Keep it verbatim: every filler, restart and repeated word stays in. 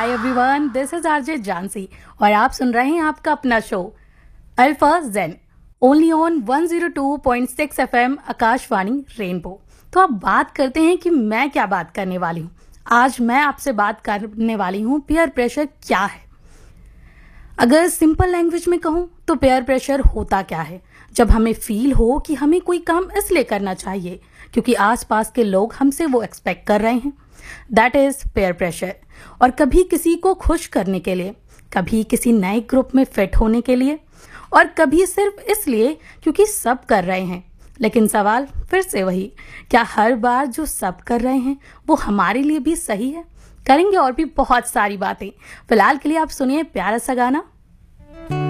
Hi everyone, this is RJ जानसी और आप सुन रहे हैं आपका अपना show alpha Zen only on one zero two point six FM Akashvani rainbow. तो अब बात करते हैं कि मैं क्या बात करने वाली हूँ। आज मैं आपसे बात करने वाली हूँ पीयर प्रेशर क्या है। अगर सिंपल लैंग्वेज में कहूँ तो पेयर प्रेशर होता क्या है, जब हमें फील हो कि हमें कोई काम इसलिए करना चाहिए क्योंकि आसपास के लोग हमसे वो एक्सपेक्ट कर रहे हैं। That is peer pressure. और कभी किसी को खुश करने के लिए, कभी किसी नए ग्रुप में फिट होने के लिए, और कभी सिर्फ इसलिए क्योंकि सब कर रहे हैं। लेकिन सवाल फिर से वही, क्या हर बार जो सब कर रहे हैं वो हमारे लिए भी सही है? करेंगे और भी बहुत सारी बातें। फिलहाल के लिए आप सुनिए प्यारा सा गाना।